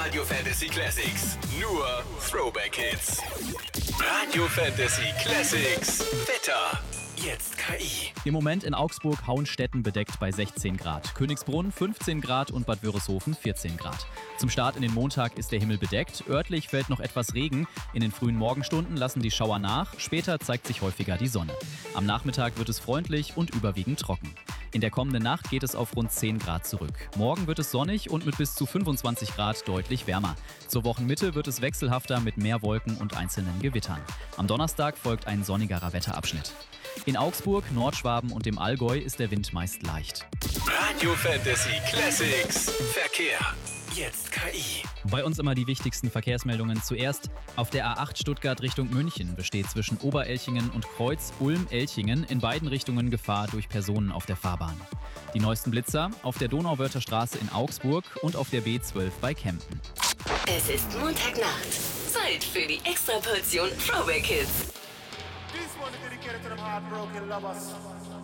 Radio Fantasy Classics. Nur Throwback Hits. Radio Fantasy Classics. Wetter. Jetzt KI. Im Moment in Augsburg Hauenstetten bedeckt bei 16 Grad. Königsbrunn 15 Grad und Bad Wörishofen 14 Grad. Zum Start in den Montag ist der Himmel bedeckt. Örtlich fällt noch etwas Regen. In den frühen Morgenstunden lassen die Schauer nach. Später zeigt sich häufiger die Sonne. Am Nachmittag wird es freundlich und überwiegend trocken. In der kommenden Nacht geht es auf rund 10 Grad zurück. Morgen wird es sonnig und mit bis zu 25 Grad deutlich wärmer. Zur Wochenmitte wird es wechselhafter mit mehr Wolken und einzelnen Gewittern. Am Donnerstag folgt ein sonnigerer Wetterabschnitt. In Augsburg, Nordschwaben und dem Allgäu ist der Wind meist leicht. Radio Fantasy Classics. Verkehr. Jetzt KI. Bei uns immer die wichtigsten Verkehrsmeldungen zuerst. Auf der A8 Stuttgart Richtung München besteht zwischen Oberelchingen und Kreuz Ulm-Elchingen in beiden Richtungen Gefahr durch Personen auf der Fahrbahn. Die neuesten Blitzer auf der Donauwörther Straße in Augsburg und auf der B12 bei Kempten. Es ist Montagnacht. Zeit für die Extraportion Throwback Hits. This one is dedicated to them heartbroken lovers.